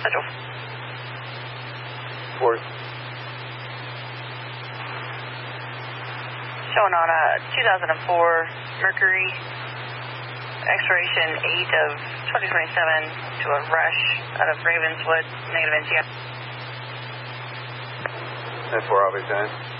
Central. 4. Showing on a 2004 Mercury, expiration 8 of 2027 to a Rush out of Ravenswood, negative NCI. 10-4, I'll be 10.